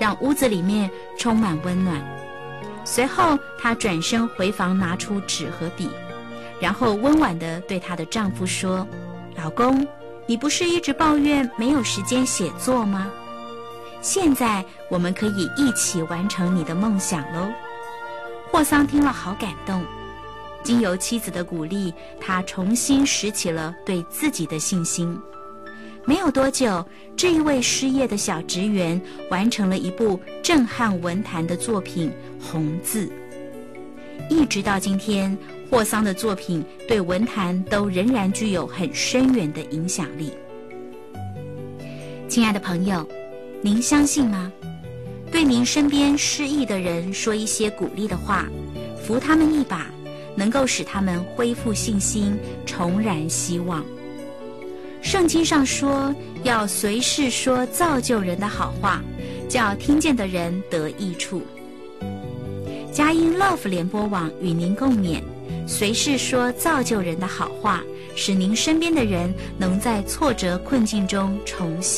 让屋子里面充满温暖。随后她转身回房拿出纸和笔，然后温婉地对她的丈夫说：老公，你不是一直抱怨没有时间写作吗？现在我们可以一起完成你的梦想喽。霍桑听了好感动，经由妻子的鼓励，他重新拾起了对自己的信心。没有多久，这一位失业的小职员完成了一部震撼文坛的作品《红字》。一直到今天，霍桑的作品对文坛都仍然具有很深远的影响力。亲爱的朋友，您相信吗？对您身边失意的人说一些鼓励的话，扶他们一把，能够使他们恢复信心，重燃希望。圣经上说，要随时说造就人的好话，叫听见的人得益处。佳音 Love 联播网与您共勉，随时说造就人的好话，使您身边的人能在挫折困境中重新